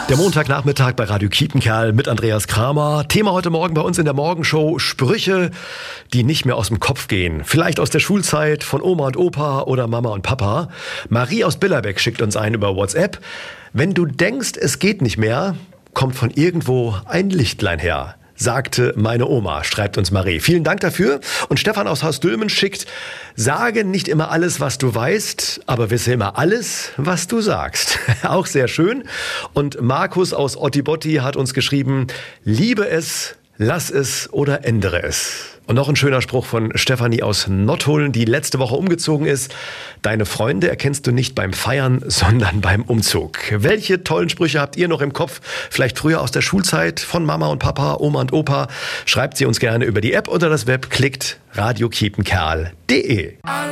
Der Montagnachmittag bei Radio Kiepenkerl mit Andreas Kramer. Thema heute Morgen bei uns in der Morgenshow: Sprüche, die nicht mehr aus dem Kopf gehen. Vielleicht aus der Schulzeit, von Oma und Opa oder Mama und Papa. Marie aus Billerbeck schickt uns ein über WhatsApp. Wenn du denkst, es geht nicht mehr, kommt von irgendwo ein Lichtlein her, sagte meine Oma, schreibt uns Marie. Vielen Dank dafür. Und Stefan aus Haus Dülmen schickt: Sage nicht immer alles, was du weißt, aber wisse immer alles, was du sagst. Auch sehr schön. Und Markus aus Ottibotti hat uns geschrieben: Liebe es, lass es oder ändere es. Und noch ein schöner Spruch von Stefanie aus Nottuln, die letzte Woche umgezogen ist: Deine Freunde erkennst du nicht beim Feiern, sondern beim Umzug. Welche tollen Sprüche habt ihr noch im Kopf? Vielleicht früher aus der Schulzeit, von Mama und Papa, Oma und Opa? Schreibt sie uns gerne über die App oder das Web. Klickt radiokiepenkerl.de.